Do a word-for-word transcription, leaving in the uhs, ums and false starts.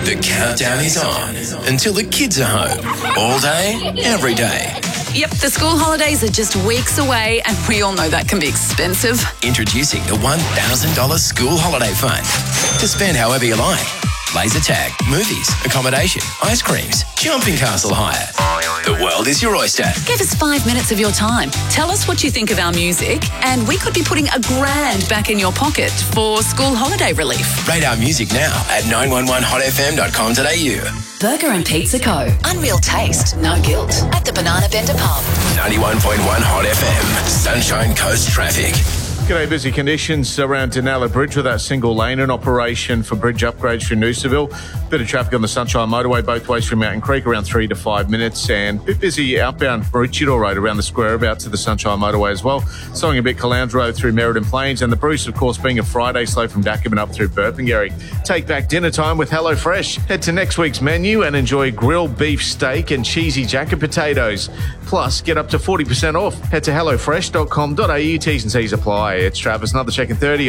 The countdown is on until the kids are home. All day, every day. Yep, the school holidays are just weeks away and we all know that can be expensive. Introducing the one thousand dollars School Holiday Fund. To spend however you like. Laser tag, movies, accommodation, ice creams, jumping castle hire. The world is your oyster. Give us five minutes of your time. Tell us what you think of our music and we could be putting a grand back in your pocket for school holiday relief. Rate our music now at nine one one hot f m dot com dot a u. Burger and Pizza Co. Unreal taste, no guilt. At the Banana Bender Pub. ninety-one point one Hot F M. Sunshine Coast traffic. G'day, busy conditions around Denala Bridge with that single lane in operation for bridge upgrades through Noosaville. Bit of traffic on the Sunshine Motorway both ways from Mountain Creek, around three to five minutes, and a bit busy outbound Maroochydore Road around the square about to the Sunshine Motorway as well. Slowing a bit Caloundra Road through Merredin Plains, and the Bruce, of course, being a Friday, slow from Dackerman up through Burpengary. Take back dinner time with HelloFresh. Head to next week's menu and enjoy grilled beef steak and cheesy jacket potatoes. Plus, get up to forty percent off. Head to hello fresh dot com dot a u. T's and C's apply. It's Travis, another check in thirty.